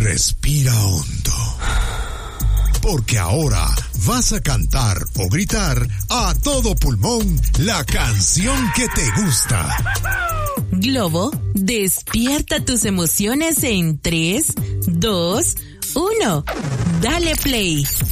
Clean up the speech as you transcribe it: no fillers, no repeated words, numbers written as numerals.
Respira hondo, porque ahora vas a cantar o gritar a todo pulmón la canción que te gusta. Globo, despierta tus emociones en 3, 2, 1. Dale play.